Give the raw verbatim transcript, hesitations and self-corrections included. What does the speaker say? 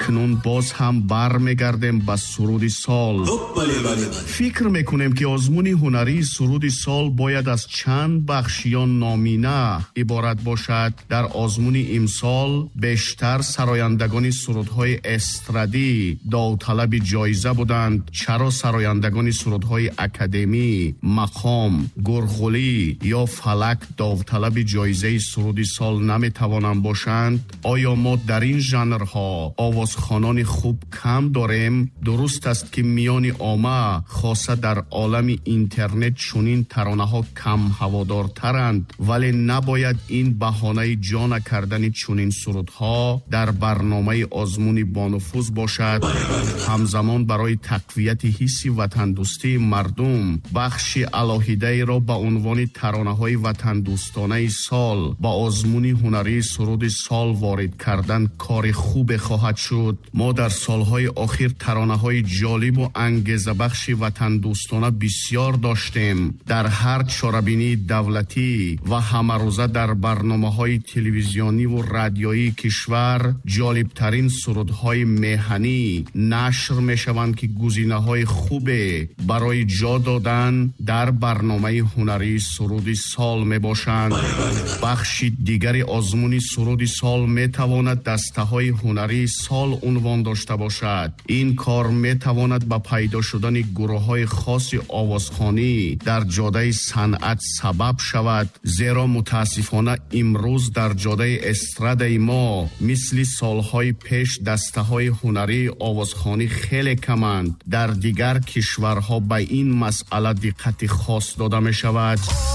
اکنون باز هم برمیگردیم به سرود سال. فکر میکنیم که آزمون هنری سرود سال باید از چند بخش یا نامینه عبارت باشد. در آزمون امسال بیشتر سرایندگان سرودهای استرادی داوطلب جایزه بودند. چرا سرایندگان سرودهای اکادمی، مقام، گرغولی یا فلک داوطلب جایزه سرود سال نمیتوانند باشند؟ آیا ما در این ژانرها آوازخوانان خوب کم داریم؟ درست است که میان عامه خاصه در عالم اینترنت چنین ترانه‌ها کم هوادارترند، ولی نباید این بهانه جا نکردن چنین سرودها در برنامه آزمون بانفوذ باشد. همزمان برای تقویت حس وطن دوستی مردم بخش علاهیده را به عنوان ترانه‌های وطن دوستانه سال با آزمون هنری سرود سال وارد کردن کار خوب خواهد شد. ما در سالهای اخیر ترانه‌های جالب و انگیزه بخش وطن دوستانه بسیار داشتیم. در هر چاره‌بینی دولتی و همه‌روزه در برنامه‌های تلویزیونی و رادیویی کشور جالب‌ترین سرودهای میهنی نشر می‌شوند که گزینه‌های خوب برای جا دادن در برنامه هنری سرود سال میباشند. بخش دیگری آزمون سرود سال میتواند دسته‌های هنری سال عنوان داشته باشد. این کار میتواند به پیدا شدن گروه‌های خاص آوازخوانی در جاده صنعت سبب شود، زیرا متاسفانه امروز در جاده استرادای ما مثل سالهای پیش دسته‌های هنری آوازخوانی خیلی کمند. در دیگر کشورها به این مسئله دقت خاص داده می شود.